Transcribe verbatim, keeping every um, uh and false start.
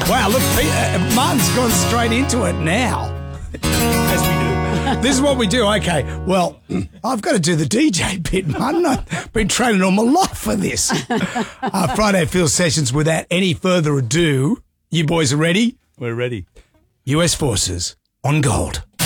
Wow, look, Pete, uh, Martin's gone straight into it now. As we do. This is what we do. Okay, well, I've got to do the D J bit, Martin. I've been training all my life for this. Uh, Friday Field Sessions, without any further ado, you boys are ready? We're ready. U S Forces on Gold.